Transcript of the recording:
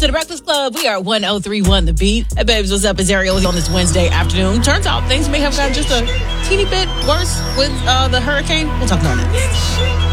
to the Breakfast Club. We are 1031 The Beat. Hey, babes, what's up? It's Ariel on this Wednesday afternoon. Turns out things may have gotten just a teeny bit worse with the hurricane. We'll talk about it.